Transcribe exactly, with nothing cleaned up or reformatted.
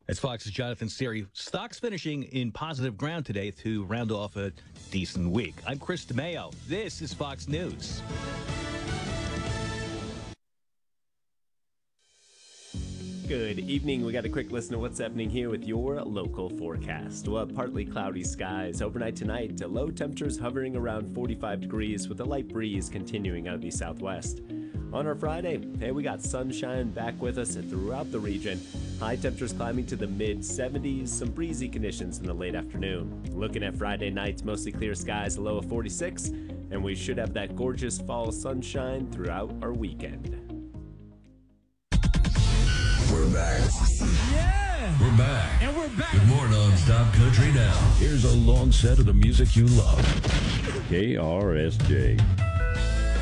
As Fox's Jonathan Siri, stocks finishing in positive ground today to round off a decent week. I'm Chris DeMeo. This is Fox News. Good evening. We got a quick listen to what's happening here with your local forecast. Well, partly cloudy skies overnight tonight. Low temperatures hovering around forty-five degrees with a light breeze continuing out of the southwest. On our Friday, hey, we got sunshine back with us throughout the region. High temperatures climbing to the mid seventies, some breezy conditions in the late afternoon. Looking at Friday nights, mostly clear skies, a low of forty-six, and we should have that gorgeous fall sunshine throughout our weekend. We're back. Yeah! We're back. And we're back. With more non-stop country now. Here's a long set of the music you love. K R S J.